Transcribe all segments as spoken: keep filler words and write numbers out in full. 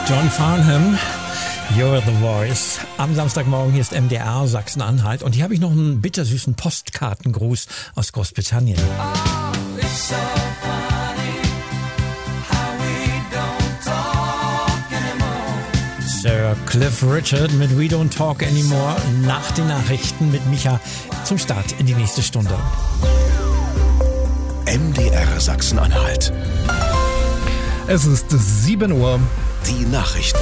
John Farnham, You're the Voice. Am Samstagmorgen hier ist M D R Sachsen-Anhalt und hier habe ich noch einen bittersüßen Postkartengruß aus Großbritannien. Oh, it's so funny how we don't talk anymore. Sir Cliff Richard mit We Don't Talk Anymore nach den Nachrichten mit Micha zum Start in die nächste Stunde. M D R Sachsen-Anhalt. Es ist sieben Uhr. Die Nachrichten.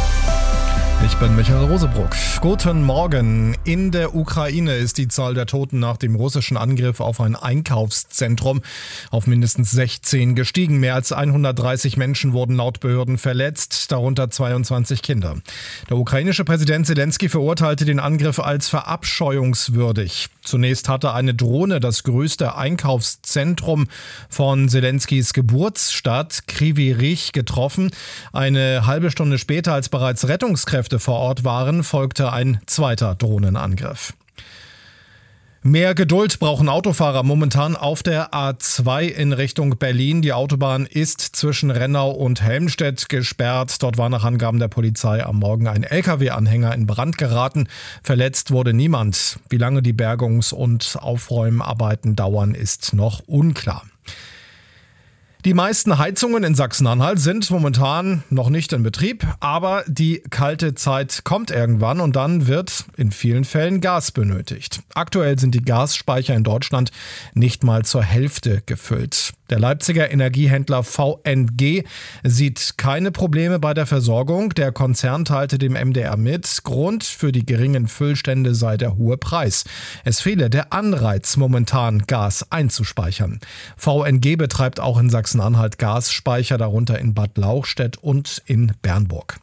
Ich bin Michael Rosebruck. Guten Morgen. In der Ukraine ist die Zahl der Toten nach dem russischen Angriff auf ein Einkaufszentrum auf mindestens sechzehn gestiegen. Mehr als hundertdreißig Menschen wurden laut Behörden verletzt, darunter zweiundzwanzig Kinder. Der ukrainische Präsident Zelensky verurteilte den Angriff als verabscheuungswürdig. Zunächst hatte eine Drohne das größte Einkaufszentrum von Zelenskys Geburtsstadt Kryvyi Rih getroffen. Eine halbe Stunde später, als bereits Rettungskräfte vor Ort waren, folgte ein zweiter Drohnenangriff. Mehr Geduld brauchen Autofahrer momentan auf der A zwei in Richtung Berlin. Die Autobahn ist zwischen Rennau und Helmstedt gesperrt. Dort war nach Angaben der Polizei am Morgen ein L K W-Anhänger in Brand geraten. Verletzt wurde niemand. Wie lange die Bergungs- und Aufräumarbeiten dauern, ist noch unklar. Die meisten Heizungen in Sachsen-Anhalt sind momentan noch nicht in Betrieb, aber die kalte Zeit kommt irgendwann und dann wird in vielen Fällen Gas benötigt. Aktuell sind die Gasspeicher in Deutschland nicht mal zur Hälfte gefüllt. Der Leipziger Energiehändler V N G sieht keine Probleme bei der Versorgung. Der Konzern teilte dem M D R mit, Grund für die geringen Füllstände sei der hohe Preis. Es fehle der Anreiz, momentan Gas einzuspeichern. V N G betreibt auch in Sachsen-Anhalt Gasspeicher, darunter in Bad Lauchstädt und in Bernburg.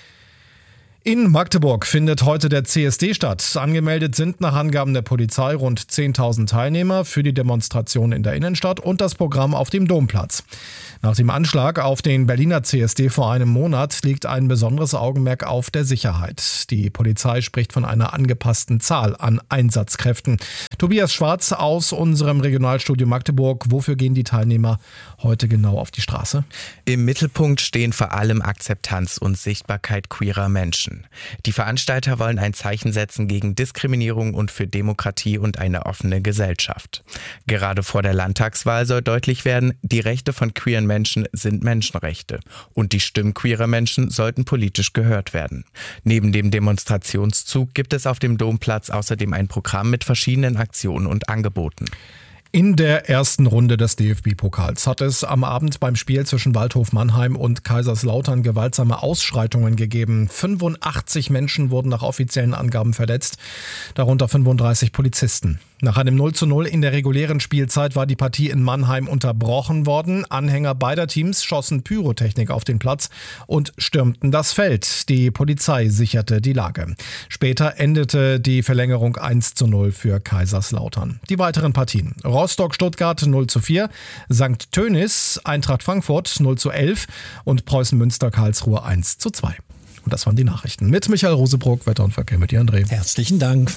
In Magdeburg findet heute der C S D statt. Angemeldet sind nach Angaben der Polizei rund zehntausend Teilnehmer für die Demonstration in der Innenstadt und das Programm auf dem Domplatz. Nach dem Anschlag auf den Berliner C S D vor einem Monat liegt ein besonderes Augenmerk auf der Sicherheit. Die Polizei spricht von einer angepassten Zahl an Einsatzkräften. Tobias Schwarz aus unserem Regionalstudio Magdeburg. Wofür gehen die Teilnehmer heute genau auf die Straße? Im Mittelpunkt stehen vor allem Akzeptanz und Sichtbarkeit queerer Menschen. Die Veranstalter wollen ein Zeichen setzen gegen Diskriminierung und für Demokratie und eine offene Gesellschaft. Gerade vor der Landtagswahl soll deutlich werden, die Rechte von queeren Menschen sind Menschenrechte und die Stimmen queerer Menschen sollten politisch gehört werden. Neben dem Demonstrationszug gibt es auf dem Domplatz außerdem ein Programm mit verschiedenen Aktionen und Angeboten. In der ersten Runde des D F B-Pokals hat es am Abend beim Spiel zwischen Waldhof Mannheim und Kaiserslautern gewaltsame Ausschreitungen gegeben. fünfundachtzig Menschen wurden nach offiziellen Angaben verletzt, darunter fünfunddreißig Polizisten. Nach einem null zu null in der regulären Spielzeit war die Partie in Mannheim unterbrochen worden. Anhänger beider Teams schossen Pyrotechnik auf den Platz und stürmten das Feld. Die Polizei sicherte die Lage. Später endete die Verlängerung eins zu null für Kaiserslautern. Die weiteren Partien: Rostock-Stuttgart null zu vier, Sankt Tönis, Eintracht Frankfurt null zu elf und Preußen-Münster-Karlsruhe eins zu zwei. Und das waren die Nachrichten. Mit Michael Rosebruck, Wetter und Verkehr mit dir, André. Herzlichen Dank.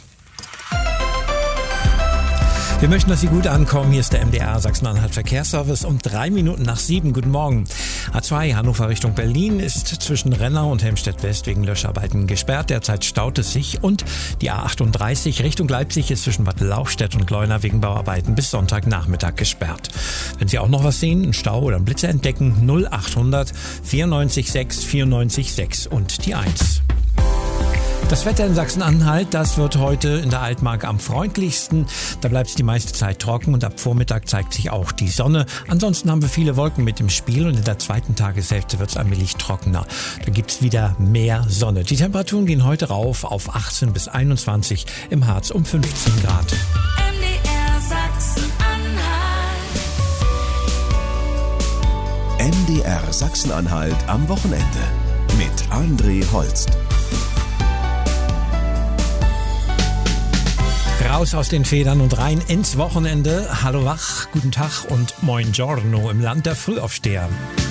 Wir möchten, dass Sie gut ankommen. Hier ist der M D R Sachsen-Anhalt Verkehrsservice um drei Minuten nach sieben. Guten Morgen. A zwei Hannover Richtung Berlin ist zwischen Rennau und Helmstedt-West wegen Löscharbeiten gesperrt. Derzeit staut es sich. Und die A achtunddreißig Richtung Leipzig ist zwischen Bad Lauchstädt und Leuna wegen Bauarbeiten bis Sonntagnachmittag gesperrt. Wenn Sie auch noch was sehen, einen Stau oder einen Blitzer entdecken, null achthundert vierundneunzig sechs vierundneunzig sechs und die eins. Das Wetter in Sachsen-Anhalt, das wird heute in der Altmark am freundlichsten. Da bleibt es die meiste Zeit trocken und ab Vormittag zeigt sich auch die Sonne. Ansonsten haben wir viele Wolken mit im Spiel und in der zweiten Tageshälfte wird es allmählich trockener. Da gibt es wieder mehr Sonne. Die Temperaturen gehen heute rauf auf achtzehn bis einundzwanzig, im Harz um fünfzehn Grad. M D R Sachsen-Anhalt. M D R Sachsen-Anhalt am Wochenende mit André Holst. Raus aus den Federn und rein ins Wochenende. Hallo wach, guten Tag und moin giorno im Land der Frühaufsteher.